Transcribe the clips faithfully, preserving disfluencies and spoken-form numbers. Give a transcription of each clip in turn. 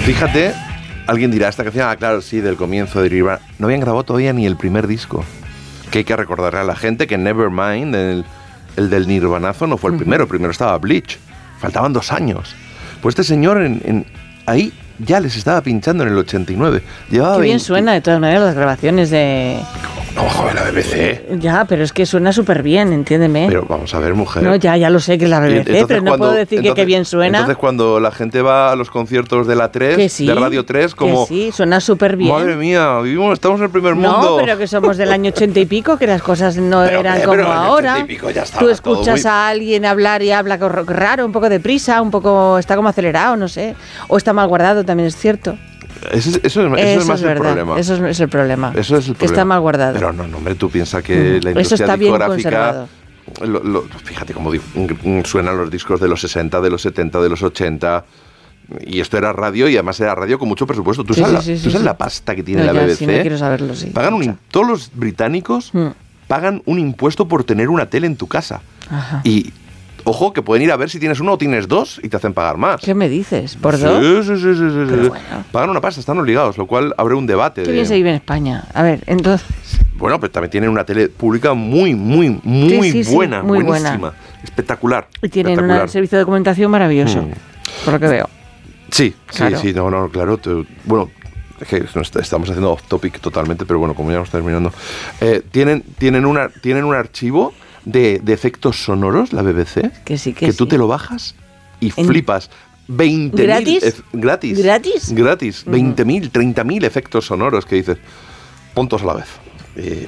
Fíjate, alguien dirá, esta canción, ah, claro, sí, del comienzo de Nirvana. No habían grabado todavía ni el primer disco. Que hay que recordarle a la gente que Nevermind, el, el del Nirvanazo, no fue el primero. Primero estaba Bleach. Faltaban dos años. Pues este señor en, en, ahí ya les estaba pinchando en el ochenta y nueve. Llevaba Qué bien veinte suena de todas maneras las grabaciones de... No, joder, la B B C. Ya, pero es que suena súper bien, entiéndeme. Pero vamos a ver, mujer. No, ya, ya lo sé que es la B B C, Entonces, pero no cuando, puedo decir entonces, que qué bien suena. Entonces cuando la gente va a los conciertos de la tres, que sí, de Radio tres, como... Que sí, suena súper bien. Madre mía, vivimos, estamos en el primer mundo. No, pero que somos del año ochenta y pico, que las cosas no pero, eran pero, como pero en el ahora. ochenta y pico ya Tú escuchas muy... a alguien hablar y habla raro, un poco deprisa, un poco... Está como acelerado, no sé. O está mal guardado, también es cierto. Eso, eso, eso, eso es es más es el problema. Eso es, es el problema. Eso es el que problema. está mal guardado. Pero no, no, hombre, tú piensas que mm. la Eso industria está bien discográfica... conservado. Lo, lo, fíjate cómo digo, suenan los discos de los sesenta, de los setenta, de los ochenta... Y esto era radio, y además era radio con mucho presupuesto. ¿Tú sí, sabes, sí, la, sí, ¿tú sabes sí. la pasta que tiene no, la ya, B B C? Sí, no quiero saberlo, sí. Pagan un, todos los británicos mm. pagan un impuesto por tener una tele en tu casa. Ajá. Y... Ojo, que pueden ir a ver si tienes uno o tienes dos y te hacen pagar más. ¿Qué me dices? ¿Por sí, dos? Sí, sí, sí, sí, sí. Bueno. Pagan una pasta, están obligados, lo cual abre un debate. Qué de... bien se vive en España. A ver, entonces... Bueno, pero también tienen una tele pública muy, muy, muy sí, sí, buena, sí, muy buenísima. Buena. Espectacular. Y tienen espectacular. un servicio de documentación maravilloso, mm. por lo que veo. Sí, claro. sí, sí, no, no, claro. Te, bueno... Es que estamos haciendo off topic totalmente, pero bueno, como ya vamos terminando. Eh, ¿tienen, tienen, una, tienen un archivo de, de efectos sonoros, la B B C, que sí, que, que sí. tú te lo bajas y en... flipas. veinte ¿Gratis? mil ef- gratis. ¿Gratis? Gratis. Uh-huh. veinte mil, treinta mil efectos sonoros que dices, puntos a la vez. Eh,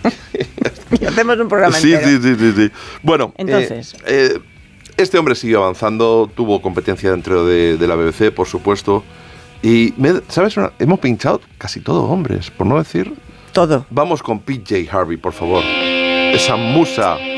y hacemos un programa sí, entero. Sí, sí, sí, sí. Bueno, entonces... Eh, eh, este hombre siguió avanzando, tuvo competencia dentro de, de la B B C, por supuesto. Y, me, ¿sabes? Una, hemos pinchado casi todo hombres, por no decir... Todo. Vamos con P J Harvey, por favor. Esa musa